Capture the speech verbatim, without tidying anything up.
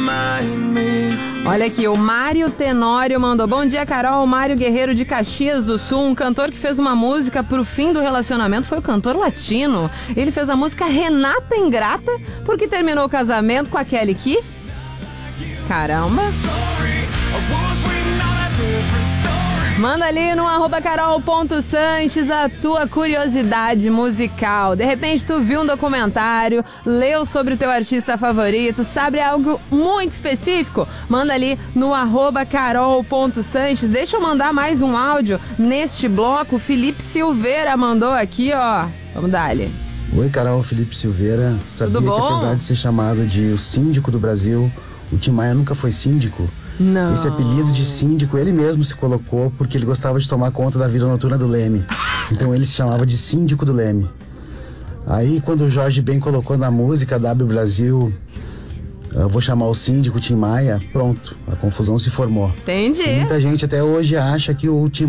Olha aqui, o Mário Tenório mandou: bom dia, Carol. O Mário Guerreiro de Caxias do Sul, um cantor que fez uma música pro fim do relacionamento, foi o cantor latino. Ele fez a música Renata Ingrata porque terminou o casamento com a Kelly Key. Caramba. Manda ali no arroba carol.sanches a tua curiosidade musical. De repente tu viu um documentário, leu sobre o teu artista favorito, sabe algo muito específico? Manda ali no arroba carol.sanches. Deixa eu mandar mais um áudio neste bloco. O Felipe Silveira mandou aqui, ó. Vamos dar ali. Oi, Carol, Felipe Silveira. Sabia que apesar de ser chamado de o síndico do Brasil, o Tim Maia nunca foi síndico? Não. Esse apelido de síndico ele mesmo se colocou porque ele gostava de tomar conta da vida noturna do Leme. Então ele se chamava de síndico do Leme. Aí quando o Jorge Ben colocou na música W Brasil, eu vou chamar o síndico Tim Maia, pronto, a confusão se formou. Entendi. E muita gente até hoje acha que o Tim